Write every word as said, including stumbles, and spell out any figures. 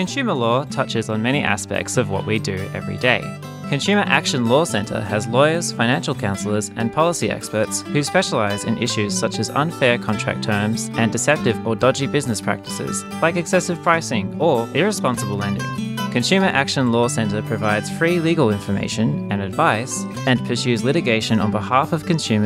Consumer law touches on many aspects of what we do every day. Consumer Action Law Centre has lawyers, financial counsellors and policy experts who specialise in issues such as unfair contract terms and deceptive or dodgy business practices, like excessive pricing or irresponsible lending. Consumer Action Law Centre provides free legal information and advice and pursues litigation on behalf of consumers